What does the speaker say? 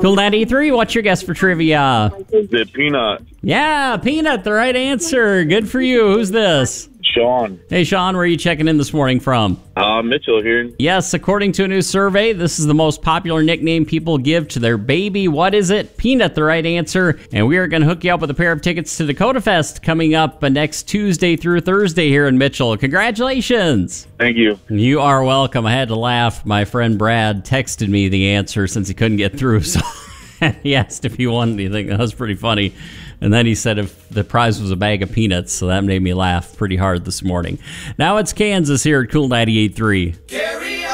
Cool 93, what's your guess for trivia? Is it Peanut? Yeah, Peanut, the right answer. Good for you. Who's this? Sean. Hey, Sean, where are you checking in this morning from? Mitchell here. Yes, according to a new survey, this is the most popular nickname people give to their baby. What is it? Peanut, the right answer. And we are going to hook you up with a pair of tickets to Dakota Fest coming up next Tuesday through Thursday here in Mitchell. Congratulations. Thank you. You are welcome. I had to laugh. My friend Brad texted me the answer since he couldn't get through, so he asked if he won anything. That was pretty funny. And then he said if the prize was a bag of peanuts, so that made me laugh pretty hard this morning. Now it's Kansas here at Cool 98.3.